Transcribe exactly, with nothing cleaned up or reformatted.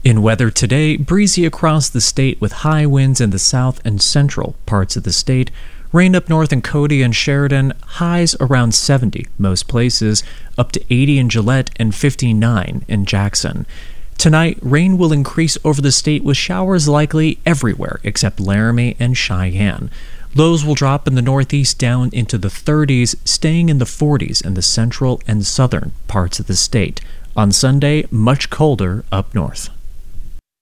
In weather today, breezy across the state with high winds in the south and central parts of the state. Rain up north in Cody and Sheridan, highs around seventy most places, up to eighty in Gillette and fifty-nine in Jackson. Tonight, rain will increase over the state with showers likely everywhere except Laramie and Cheyenne. Lows will drop in the northeast down into the thirties, staying in the forties in the central and southern parts of the state. On Sunday, much colder up north.